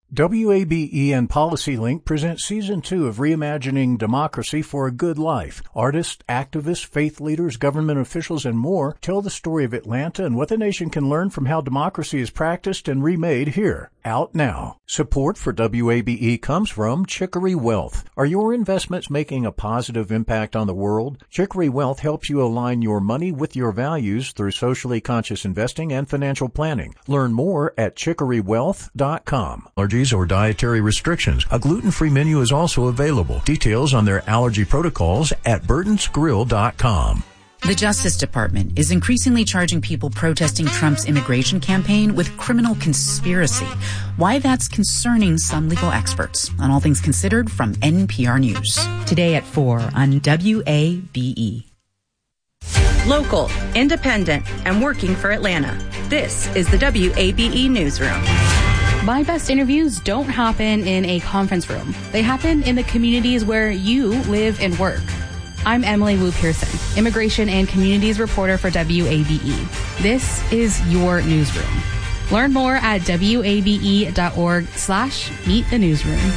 WABE and PolicyLink present Season 2 of Reimagining Democracy for a Good Life. Artists, activists, faith leaders, government officials, and more tell the story of Atlanta and what the nation can learn from how democracy is practiced and remade here. Out now. Support for WABE comes from Chicory Wealth. Are your investments making a positive impact on the world? Chicory Wealth helps you align your money with your values through socially conscious investing and financial planning. Learn more at chicorywealth.com. Allergies or dietary restrictions. A gluten-free menu is also available. Details on their allergy protocols at burdensgrill.com. The Justice Department is increasingly charging people protesting Trump's immigration campaign with criminal conspiracy. Why that's concerning some legal experts. On All Things Considered from NPR News. Today at 4 on WABE. Local, independent, and working for Atlanta. This is the WABE Newsroom. My best interviews don't happen in a conference room. They happen in the communities where you live and work. I'm Emily Wu Pearson, immigration and communities reporter for WABE. This is your newsroom. Learn more at wabe.org/meet the newsroom.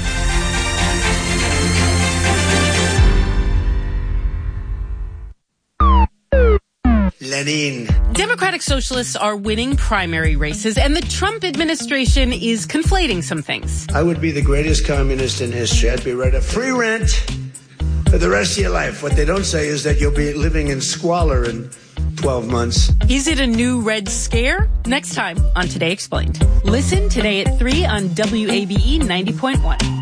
Lenin. Democratic Socialists are winning primary races, and the Trump administration is conflating some things. I would be the greatest communist in history. I'd be right at free rent for the rest of your life. What they don't say is that you'll be living in squalor in 12 months. Is it a new Red Scare? Next time on Today Explained. Listen today at 3 on WABE 90.1.